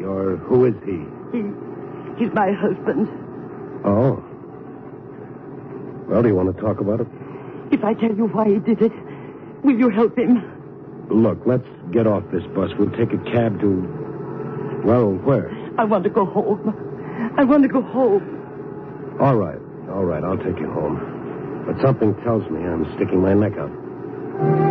or who is he? He's my husband. Oh. Well, do you want to talk about it? If I tell you why he did it, will you help him? Look, let's get off this bus. We'll take a cab to... Well, where? I want to go home. I want to go home. All right, I'll take you home. But something tells me I'm sticking my neck out.